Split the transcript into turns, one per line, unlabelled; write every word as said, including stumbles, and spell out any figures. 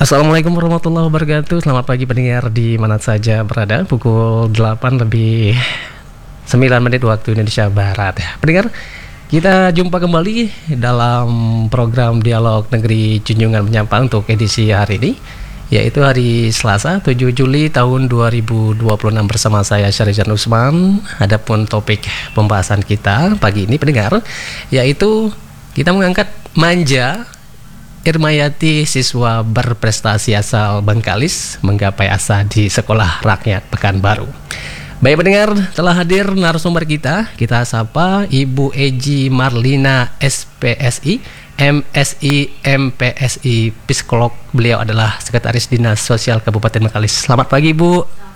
Assalamualaikum warahmatullahi wabarakatuh. Selamat pagi pendengar di mana saja berada. Pukul delapan lebih sembilan menit waktu Indonesia Barat. Pendengar, kita jumpa kembali dalam program Dialog Negeri Junjungan Menyapa untuk edisi hari ini, yaitu hari Selasa tujuh Juli tahun dua ribu dua puluh enam bersama saya Syahrizan Usman. Adapun topik pembahasan kita pagi ini pendengar, yaitu kita mengangkat Manja Irmayati, siswa berprestasi asal Bengkalis, menggapai asa di Sekolah Rakyat Pekanbaru. Baik pendengar, telah hadir narasumber kita. Kita sapa Ibu Eji Marlina S P S I, M Si, M P S I, psikolog. Beliau adalah Sekretaris Dinas Sosial Kabupaten Bengkalis. Selamat pagi Bu.